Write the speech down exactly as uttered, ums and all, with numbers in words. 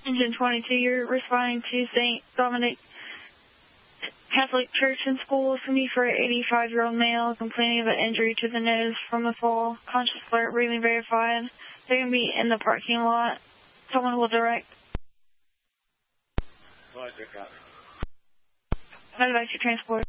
Engine twenty-two, you're responding to Saint Dominic Catholic Church and School. It's going to be for an eighty-five-year-old male complaining of an injury to the nose from the fall. Conscious alert, breathing verified. They're going to be in the parking lot. Someone will direct. Roger, copy. Medevac to transport.